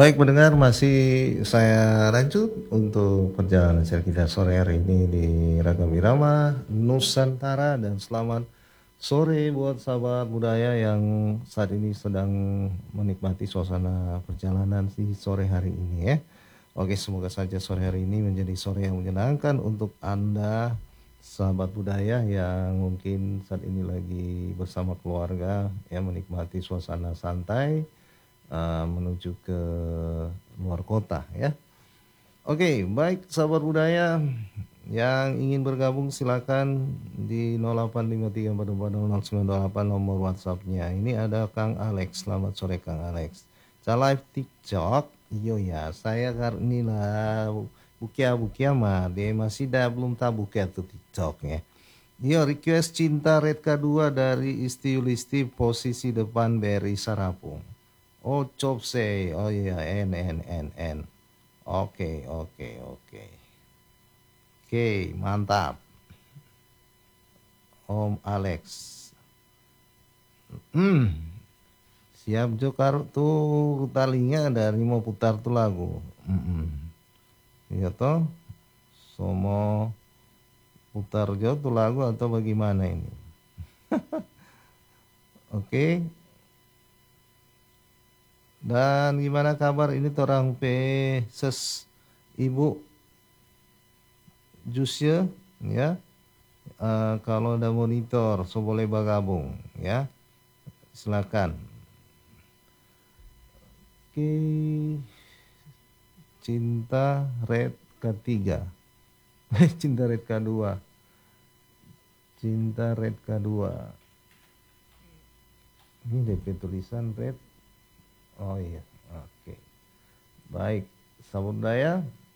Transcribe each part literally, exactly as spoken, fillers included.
Baik pendengar, masih saya lanjut untuk perjalanan share kita sore hari ini di Ragam Irama Nusantara, dan selamat sore buat sahabat budaya yang saat ini sedang menikmati suasana perjalanan di sore hari ini ya. Oke, semoga saja sore hari ini menjadi sore yang menyenangkan untuk Anda sahabat budaya yang mungkin saat ini lagi bersama keluarga ya, menikmati suasana santai Uh, menuju ke luar kota ya. Oke, baik sahabat budaya yang ingin bergabung silakan di nol delapan lima tiga empat empat nol nol sembilan delapan nomor WhatsApp-nya. Ini ada Kang Alex. Selamat sore Kang Alex. Ca live TikTok. Iyo ya, saya karena bukia bukia mah dia masih dah belum tahu bukia tuh TikTok ya. Iyo, request cinta red K dua dari Isti Yulisti, posisi depan B R I Sarapung. Oh, chop say, oh iya, N, N, N, N. Oke, oke, oke. Oke, mantap. Om Alex. Hmm, siap Jokar tuh talinya dari mau putar tuh lagu. Hmm, iya toh, somo putar jo tuh lagu atau bagaimana ini? Oke. Okay. Dan gimana kabar ini torang pe ses ibu Jusya ya. Uh, kalau ada monitor so boleh bergabung ya. Silakan. Oke. Cinta red ketiga. Cinta red kedua. Cinta red kedua. Ini D P tulisan red. Oh iya, oke. Baik, sahabat budaya,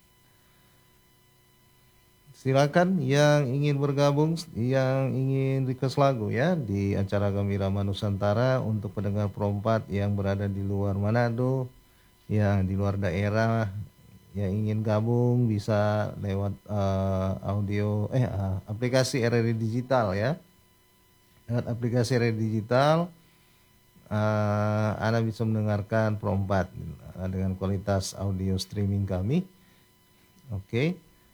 silakan yang ingin bergabung, yang ingin request lagu ya di acara Gembirama Nusantara untuk pendengar perempat yang berada di luar Manado, yang di luar daerah, yang ingin gabung bisa lewat uh, audio eh uh, aplikasi R R I Digital ya. Lewat aplikasi R R I Digital. Uh, Anda bisa mendengarkan perempat uh, dengan kualitas audio streaming kami. Oke, okay.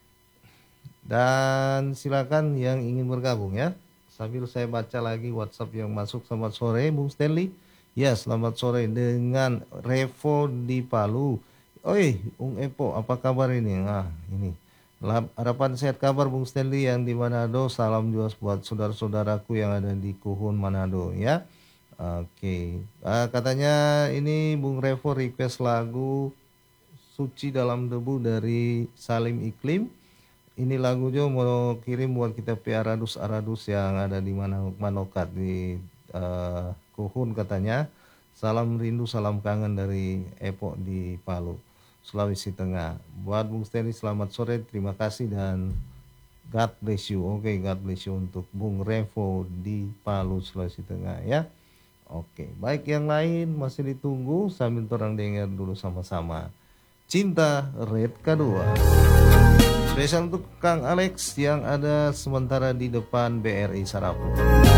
Dan silakan yang ingin bergabung ya. Sambil saya baca lagi WhatsApp yang masuk. Selamat sore Bung Stanley. Ya, selamat sore dengan Revo di Palu. Oi Bung Epo, apa kabar ini? Nah ini harapan sehat kabar Bung Stanley yang di Manado. Salam juga buat saudara-saudaraku yang ada di Kuhun Manado ya. Oke, okay. uh, katanya ini Bung Revo request lagu Suci Dalam Debu dari Salim Iklim. Ini lagunya mau kirim buat kita pi aradus-aradus yang ada di mana Manokat di uh, Kuhun katanya. Salam rindu, salam kangen dari Epok di Palu, Sulawesi Tengah. Buat Bung Stanley selamat sore, terima kasih dan God bless you. Oke, okay, God bless you untuk Bung Revo di Palu, Sulawesi Tengah ya. Oke, baik yang lain masih ditunggu sambil orang dengar dulu sama-sama. Cinta red kedua. Spesial untuk Kang Alex yang ada sementara di depan B R I Sarapung.